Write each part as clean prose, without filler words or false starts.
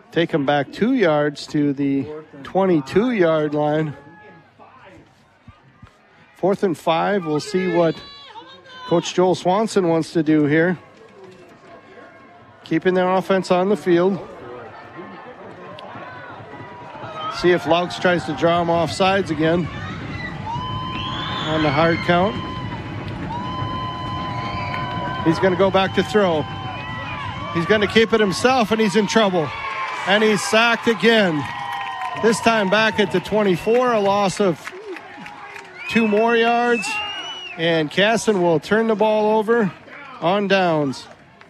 take them back 2 yards to the 22-yard line. 4th and 5. We'll see what Coach Joel Swanson wants to do here. Keeping their offense on the field. See if Laux tries to draw him off sides again on the hard count. He's going to go back to throw. He's going to keep it himself, and he's in trouble. And he's sacked again. This time back at the 24, a loss of 2 more yards. And Casson will turn the ball over on downs.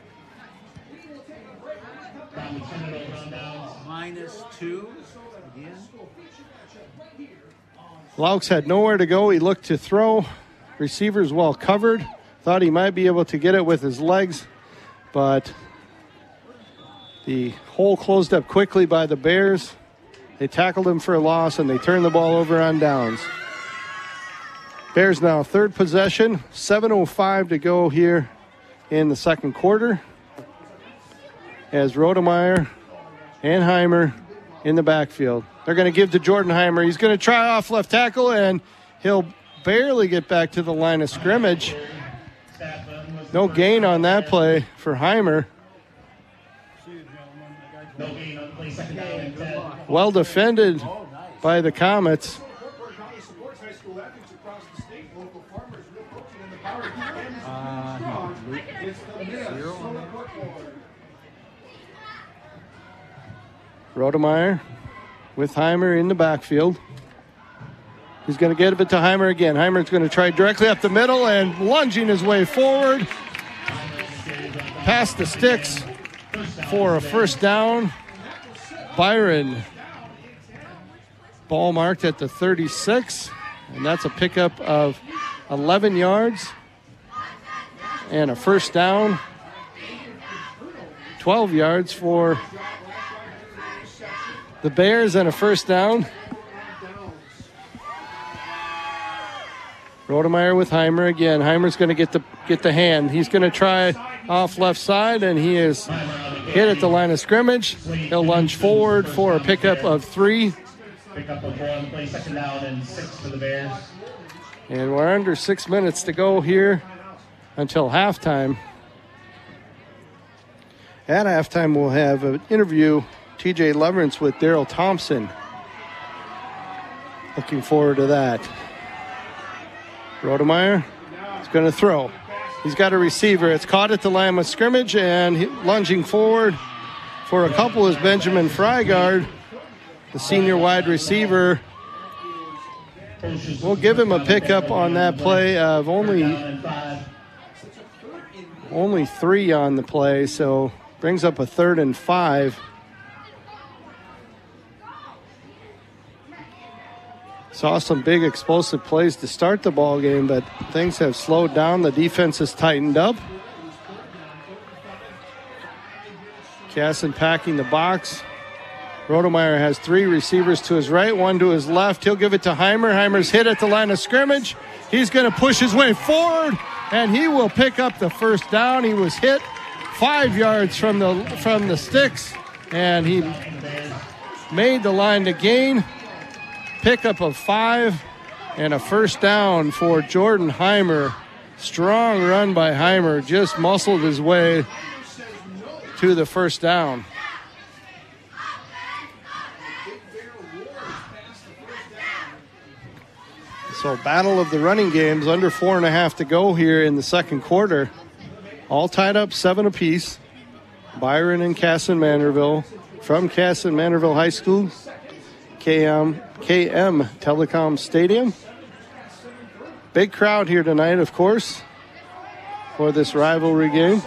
-2 again. Laux had nowhere to go. He looked to throw. Receivers well covered. Thought he might be able to get it with his legs, but the hole closed up quickly by the Bears. They tackled him for a loss, and they turned the ball over on downs. Bears now third possession. 7:05 to go here in the second quarter, as Rodemeyer and Heimer in the backfield. They're going to give to Jordan Heimer. He's going to try off left tackle, and he'll barely get back to the line of scrimmage. No gain on that play for Heimer. Well defended by the Comets. Rodemeyer with Heimer in the backfield. He's going to get it to Heimer again. Heimer's going to try directly up the middle and lunging his way forward. Past the sticks for a first down. Byron. Ball marked at the 36. And that's a pickup of 11 yards. And a first down. 12 yards for the Bears and a first down. Rodemeyer with Heimer again. Heimer's going to get the hand. He's going to try off left side, and he is hit at the line of scrimmage. He'll lunge forward for a pickup of 3. Pickup of 4 on the play, second down and 6 for the Bears. And we're under 6 minutes to go here until halftime. At halftime, we'll have an interview, TJ Leverance with Daryl Thompson. Looking forward to that. Rodemeyer is going to throw. He's got a receiver. It's caught at the line of scrimmage, and lunging forward for a couple is Benjamin Frygard, the senior wide receiver. We'll give him a pickup on that play of only 3 on the play, so brings up a 3rd and 5. Saw some big explosive plays to start the ball game, but things have slowed down. The defense has tightened up. Casson packing the box. Rodemeyer has 3 receivers to his right, 1 to his left. He'll give it to Heimer. Heimer's hit at the line of scrimmage. He's going to push his way forward, and he will pick up the first down. He was hit 5 yards from the sticks, and he made the line to gain. Pickup of 5 and a first down for Jordan Heimer. Strong run by Heimer. Just muscled his way to the first down. So battle of the running games, under 4.5 to go here in the second quarter. All tied up 7 apiece. Byron and Casson Manderville from Casson Manderville High School. KM Telecom Stadium. Big crowd here tonight, of course, for this rivalry game.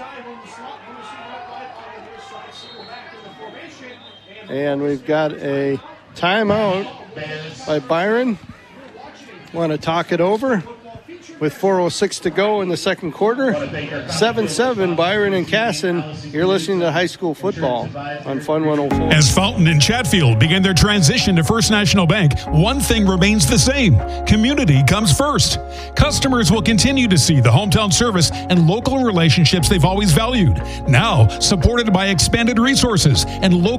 And we've got a timeout by Byron. Want to talk it over with 4:06 to go in the second quarter. 7-7, Byron and Casson. You're listening to high school football on Fun 104. As Fountain and Chatfield begin their transition to First National Bank, one thing remains the same. Community comes first. Customers will continue to see the hometown service and local relationships they've always valued. Now, supported by expanded resources and local